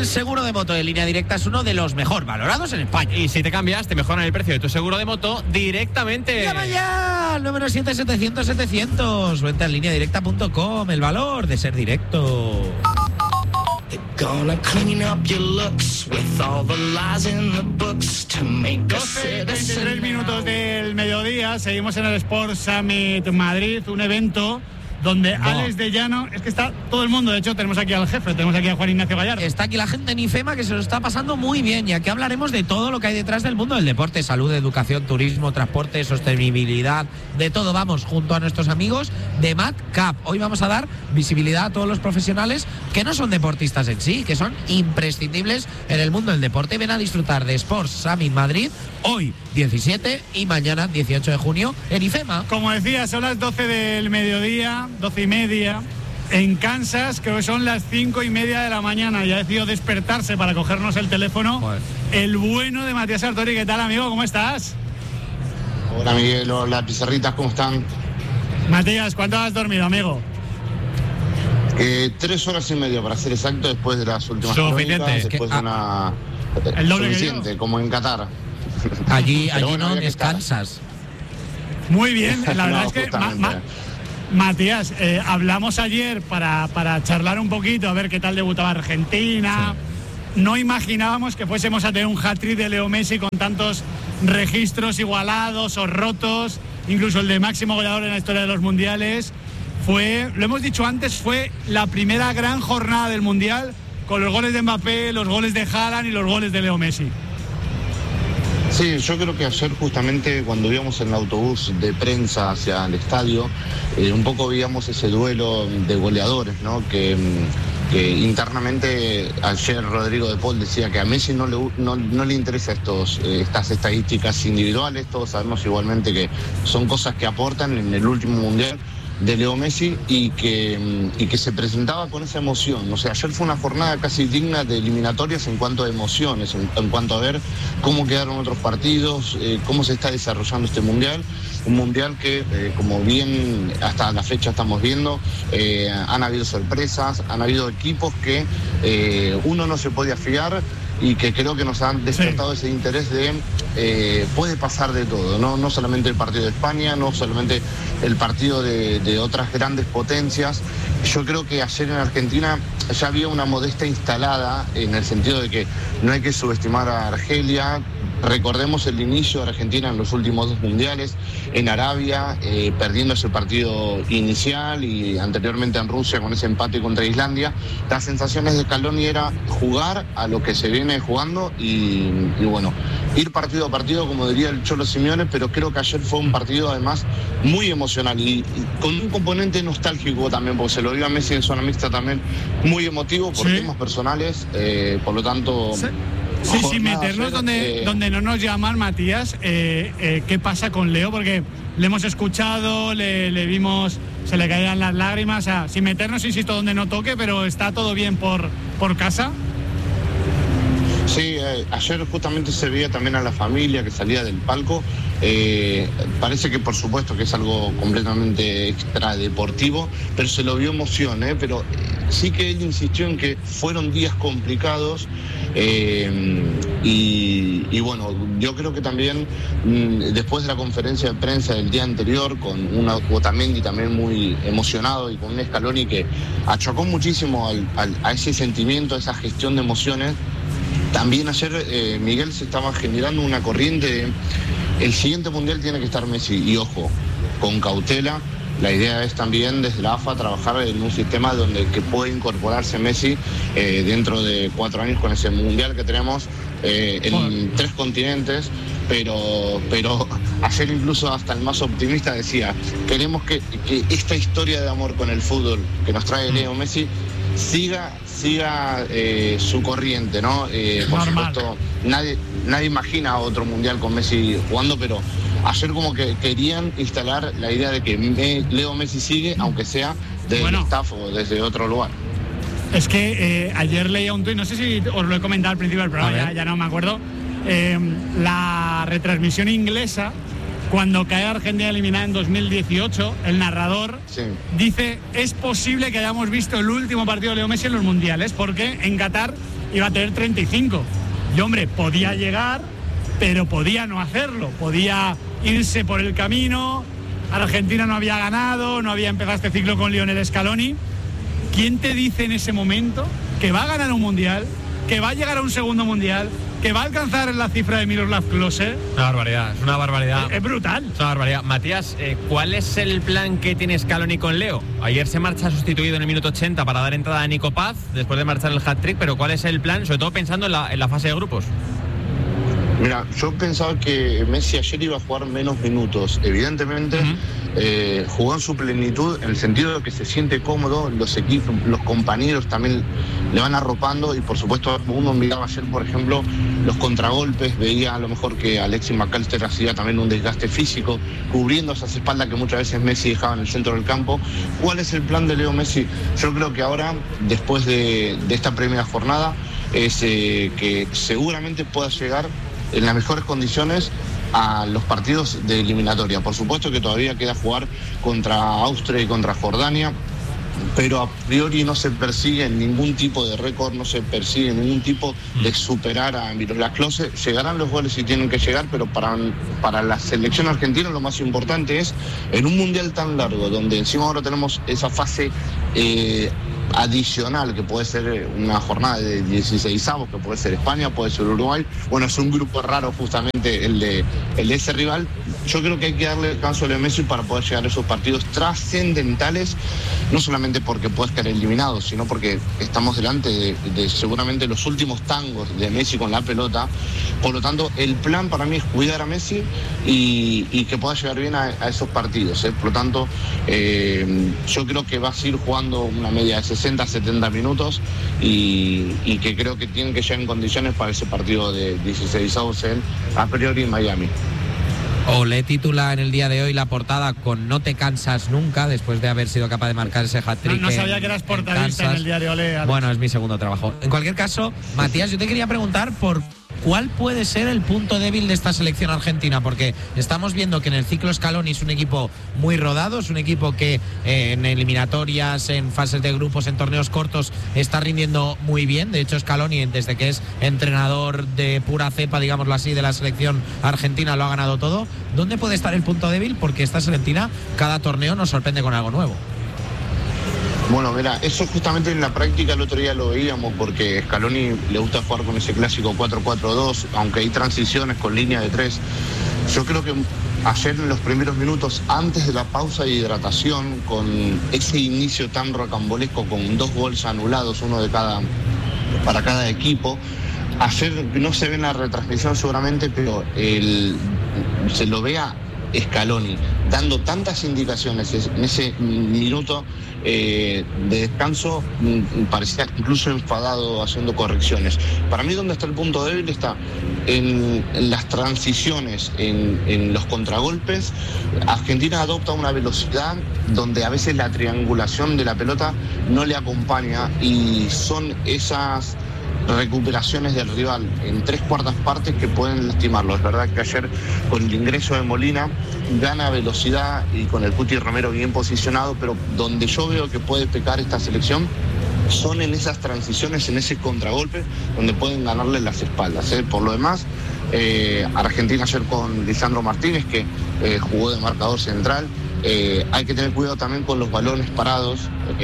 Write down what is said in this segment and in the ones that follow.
seguro de moto de Línea Directa es uno de los mejor valorados en España. Y si te cambias, te mejoran el precio de tu seguro de moto directamente. ¡Llama ya! Al número 700-700-700. O entra en lineadirecta.com. El valor de ser directo. 23 minutos del mediodía. Seguimos en el Sport Summit Madrid, un evento donde Alex de Llano, es que está todo el mundo, de hecho tenemos aquí al jefe, tenemos aquí a Juan Ignacio Gallardo. Está aquí la gente en IFEMA que se lo está pasando muy bien, y aquí hablaremos de todo lo que hay detrás del mundo del deporte: salud, educación, turismo, transporte, sostenibilidad, de todo. Vamos junto a nuestros amigos de MadCap. Hoy vamos a dar visibilidad a todos los profesionales que no son deportistas en sí, que son imprescindibles en el mundo del deporte. Ven a disfrutar de Sports Summit Madrid hoy 17 y mañana 18 de junio en IFEMA. Como decía, son las 12 del mediodía, 12:30 en Kansas, que hoy son las 5:30 de la mañana, y ha decidido despertarse para cogernos el teléfono. Joder. El bueno de Matías Sartori. ¿Qué tal, amigo? ¿Cómo estás? Hola, Miguel. Hola, pizarritas, ¿cómo están? Matías, ¿cuánto has dormido, amigo? 3 horas y media, para ser exacto, después de las últimas Suficiente. crónicas, después de una... El doble suficiente, que yo. como en Qatar. Allí Pero no había que estar. descansas. Muy bien, la verdad No, es que justamente. Matías, hablamos ayer para charlar un poquito, a ver qué tal debutaba Argentina. Sí. No imaginábamos que fuésemos a tener un hat-trick de Leo Messi con tantos registros igualados o rotos, incluso el de máximo goleador en la historia de los mundiales. Lo hemos dicho antes, fue la primera gran jornada del mundial, con los goles de Mbappé, los goles de Haaland y los goles de Leo Messi. Sí, yo creo que ayer justamente cuando íbamos en el autobús de prensa hacia el estadio, un poco veíamos ese duelo de goleadores, ¿no? Que internamente ayer Rodrigo de Paul decía que a Messi no le interesa estas estadísticas individuales. Todos sabemos igualmente que son cosas que aportan en el último mundial de Leo Messi y que se presentaba con esa emoción. O sea, ayer fue una jornada casi digna de eliminatorias en cuanto a emociones, en cuanto a ver cómo quedaron otros partidos, cómo se está desarrollando este mundial. Un mundial que, como bien hasta la fecha estamos viendo, han habido sorpresas, han habido equipos que uno no se podía fiar, y que creo que nos han despertado ese interés de puede pasar de todo, no solamente el partido de España, no solamente el partido de otras grandes potencias. Yo creo que ayer en Argentina ya había una modestia instalada, en el sentido de que no hay que subestimar a Argelia. Recordemos el inicio de Argentina en los últimos 2 mundiales, en Arabia, perdiendo ese partido inicial, y anteriormente en Rusia con ese empate contra Islandia. Las sensaciones de Scaloni era jugar a lo que se viene jugando y bueno, ir partido a partido, como diría el Cholo Simeone, pero creo que ayer fue un partido además muy emocional y con un componente nostálgico también, porque se lo dio a Messi en zona mixta también, muy emotivo por temas personales, por lo tanto... Sí, sin meternos donde no nos llaman, Matías, ¿qué pasa con Leo? Porque le hemos escuchado, le vimos, se le caían las lágrimas, o sea, sin meternos, insisto, donde no toque, pero ¿está todo bien por casa? Sí, ayer justamente se veía también a la familia que salía del palco. Parece que por supuesto que es algo completamente extradeportivo, pero se lo vio emoción, pero sí que él insistió en que fueron días complicados, y bueno, yo creo que también después de la conferencia de prensa del día anterior, con un Otamendi también muy emocionado y con un Scaloni que achacó muchísimo a ese sentimiento, a esa gestión de emociones. También ayer, Miguel, se estaba generando una corriente de el siguiente mundial tiene que estar Messi, y ojo, con cautela. La idea es también desde la AFA trabajar en un sistema que puede incorporarse Messi dentro de 4 años con ese mundial que tenemos en 3 continentes, pero ayer incluso hasta el más optimista decía, queremos que esta historia de amor con el fútbol que nos trae Leo Messi siga su corriente, ¿no? Por supuesto, nadie imagina otro mundial con Messi jugando, pero ayer como que querían instalar la idea de que Leo Messi sigue, aunque sea desde el staff o desde otro lugar. Es que ayer leía un tuit, no sé si os lo he comentado al principio del programa, ya no me acuerdo, la retransmisión inglesa, cuando cae Argentina eliminada en 2018, el narrador dice, es posible que hayamos visto el último partido de Leo Messi en los mundiales, porque en Qatar iba a tener 35. Y hombre, podía llegar, pero podía no hacerlo, podía irse por el camino. Argentina no había ganado, no había empezado este ciclo con Lionel Scaloni. ¿Quién te dice en ese momento que va a ganar un mundial, que va a llegar a un segundo mundial, que va a alcanzar la cifra de Miroslav Klose? Una barbaridad, es una barbaridad. Es brutal. Es una barbaridad. Matías, ¿cuál es el plan que tiene Scaloni con Leo? Ayer se marcha sustituido en el minuto 80 para dar entrada a Nico Paz, después de marchar el hat-trick, pero ¿cuál es el plan? Sobre todo pensando en la fase de grupos. Mira, yo pensaba que Messi ayer iba a jugar menos minutos. Evidentemente, jugó en su plenitud, en el sentido de que se siente cómodo, los equipos, los compañeros también le van arropando, y por supuesto uno miraba ayer, por ejemplo, los contragolpes, veía a lo mejor que Alexis McAllister hacía también un desgaste físico, cubriendo esas espaldas que muchas veces Messi dejaba en el centro del campo. ¿Cuál es el plan de Leo Messi? Yo creo que ahora, después de esta primera jornada, es que seguramente pueda llegar en las mejores condiciones a los partidos de eliminatoria. Por supuesto que todavía queda jugar contra Austria y contra Jordania, pero a priori no se persigue ningún tipo de récord, no se persigue ningún tipo de superar a Miroslav Klose. Llegarán los goles si tienen que llegar, pero para la selección argentina lo más importante es, en un mundial tan largo, donde encima ahora tenemos esa fase adicional, que puede ser una jornada de 16avos, que puede ser España, puede ser Uruguay. Bueno, es un grupo raro justamente el de ese rival. Yo creo que hay que darle descanso a Leo Messi para poder llegar a esos partidos trascendentales, no solamente porque puedes quedar eliminado, sino porque estamos delante de seguramente los últimos tangos de Messi con la pelota. Por lo tanto, el plan para mí es cuidar a Messi y que pueda llegar bien a esos partidos. Por lo tanto, yo creo que va a seguir jugando una media de 60-70 minutos y que creo que tienen que llegar en condiciones para ese partido de 16avos a priori en Miami. Olé titula en el día de hoy la portada con "No te cansas nunca", después de haber sido capaz de marcar ese hat-trick. No sabía que eras portadista en el diario Olé, Alex. Bueno, es mi segundo trabajo. En cualquier caso, Matías, yo te quería preguntar por ¿cuál puede ser el punto débil de esta selección argentina? Porque estamos viendo que en el ciclo Scaloni es un equipo muy rodado, es un equipo que en eliminatorias, en fases de grupos, en torneos cortos está rindiendo muy bien. De hecho, Scaloni, desde que es entrenador de pura cepa, digámoslo así, de la selección argentina, lo ha ganado todo. ¿Dónde puede estar el punto débil? Porque esta Argentina cada torneo nos sorprende con algo nuevo. Bueno, mira, eso justamente en la práctica el otro día lo veíamos, porque Scaloni le gusta jugar con ese clásico 4-4-2, aunque hay transiciones con línea de 3. Yo creo que ayer en los primeros minutos, antes de la pausa de hidratación, con ese inicio tan rocambolesco, con 2 goles anulados, uno para cada equipo, ayer no se ve en la retransmisión seguramente, pero se lo ve a Scaloni dando tantas indicaciones en ese minuto de descanso, parecía incluso enfadado, haciendo correcciones. Para mí, donde está el punto débil está en las transiciones, en los contragolpes. Argentina adopta una velocidad donde a veces la triangulación de la pelota no le acompaña, y son esas recuperaciones del rival en 3/4 partes que pueden lastimarlo. Es verdad que ayer, con el ingreso de Molina, gana velocidad, y con el Cuti Romero bien posicionado, pero donde yo veo que puede pecar esta selección son en esas transiciones, en ese contragolpe, donde pueden ganarle las espaldas. Por lo demás, Argentina ayer con Lisandro Martínez, que jugó de marcador central. Hay que tener cuidado también con los balones parados.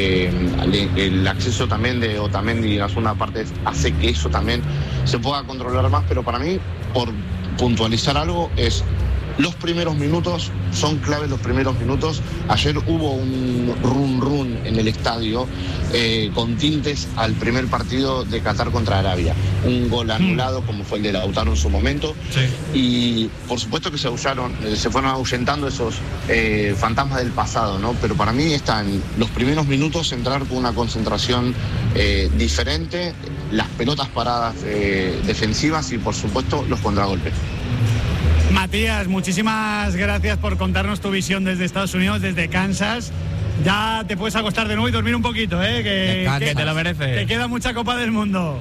El acceso también de Otamendi en la segunda parte hace que eso también se pueda controlar más, pero para mí, por puntualizar algo, es los primeros minutos, son claves los primeros minutos. Ayer hubo un run en el estadio con tintes al primer partido de Qatar contra Arabia. Un gol anulado, como fue el de Lautaro en su momento. Sí. Y por supuesto que se fueron ahuyentando esos fantasmas del pasado, ¿no? Pero para mí está en los primeros minutos entrar con una concentración diferente, las pelotas paradas defensivas y por supuesto los contragolpes. Matías, muchísimas gracias por contarnos tu visión desde Estados Unidos, desde Kansas. Ya te puedes acostar de nuevo y dormir un poquito, que te lo mereces. Te queda mucha Copa del Mundo.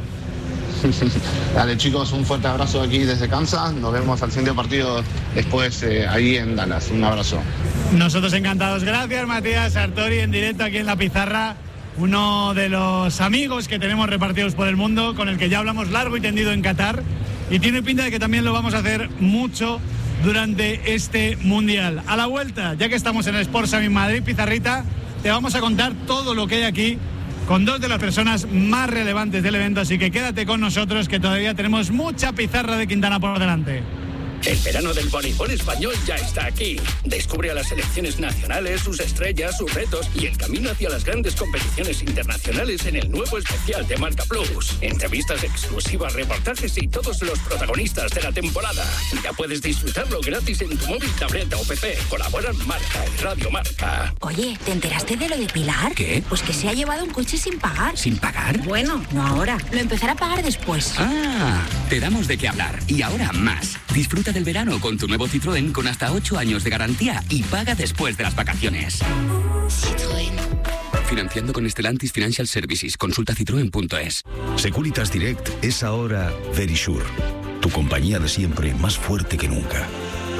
Dale, chicos, un fuerte abrazo aquí desde Kansas. Nos vemos al siguiente partido después ahí en Dallas. Un abrazo. Nosotros encantados. Gracias, Matías Sartori, en directo aquí en La Pizarra. uno de los amigos que tenemos repartidos por el mundo, con el que ya hablamos largo y tendido en Qatar, y tiene pinta de que también lo vamos a hacer mucho durante este Mundial. A la vuelta, ya que estamos en el Sport Summit Madrid, Pizarrita, te vamos a contar todo lo que hay aquí con dos de las personas más relevantes del evento, así que quédate con nosotros, que todavía tenemos mucha pizarra de Quintana por delante. El verano del voleibol español ya está aquí. Descubre a las selecciones nacionales, sus estrellas, sus retos y el camino hacia las grandes competiciones internacionales en el nuevo especial de Marca Plus. Entrevistas exclusivas, reportajes y todos los protagonistas de la temporada. Ya puedes disfrutarlo gratis en tu móvil, tableta o PC. Colaboran Marca y Radio Marca. Oye, ¿te enteraste de lo de Pilar? ¿Qué? Pues que se ha llevado un coche sin pagar. ¿Sin pagar? Bueno, no ahora. Lo empezará a pagar después. Ah, te damos de qué hablar. Y ahora más. Disfruta del verano con tu nuevo Citroën con hasta 8 años de garantía y paga después de las vacaciones. Citroën. Financiando con Stellantis Financial Services. Consulta citroen.es. Securitas Direct es ahora Verisure, tu compañía de siempre más fuerte que nunca.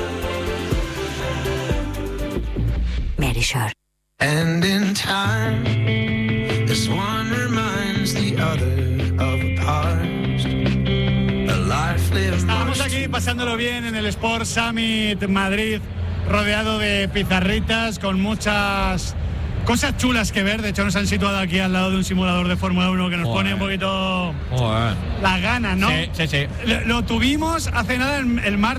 Verisure. And in time, this one reminds the other of a past. Estamos aquí pasándolo bien en el Sport Summit Madrid, rodeado de pizarritas, con muchas cosas chulas que ver. De hecho, nos han situado aquí al lado de un simulador de Fórmula 1 que nos pone un poquito las ganas, ¿no? Sí. Lo tuvimos hace nada el martes.